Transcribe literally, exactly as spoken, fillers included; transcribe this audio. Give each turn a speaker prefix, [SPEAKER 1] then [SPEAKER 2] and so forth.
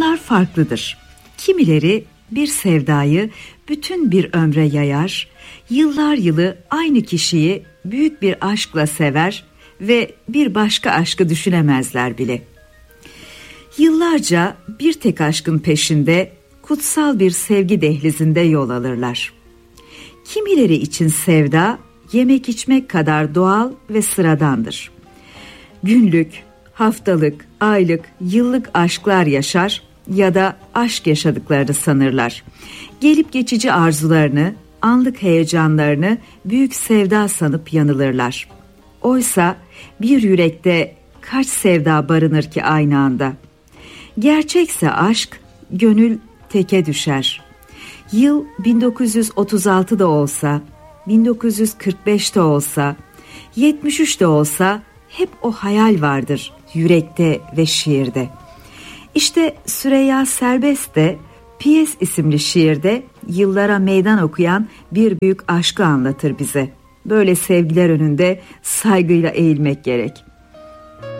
[SPEAKER 1] Yıllar farklıdır. Kimileri bir sevdayı bütün bir ömre yayar, yıllar yılı aynı kişiyi büyük bir aşkla sever ve bir başka aşkı düşünemezler bile. Yıllarca bir tek aşkın peşinde kutsal bir sevgi dehlizinde yol alırlar. Kimileri için sevda yemek içmek kadar doğal ve sıradandır. Günlük, haftalık, aylık, yıllık aşklar yaşar ya da aşk yaşadıklarını sanırlar. Gelip geçici arzularını, anlık heyecanlarını büyük sevda sanıp yanılırlar. Oysa bir yürekte kaç sevda barınır ki aynı anda? Gerçekse aşk, gönül teke düşer. Yıl bin dokuz yüz otuz altıda olsa, bin dokuz yüz kırk beşte olsa, yetmiş üçte olsa hep o hayal vardır yürekte ve şiirde. İşte Süreyya Serbest de Piyes isimli şiirde yıllara meydan okuyan bir büyük aşkı anlatır bize. Böyle sevgiler önünde saygıyla eğilmek gerek.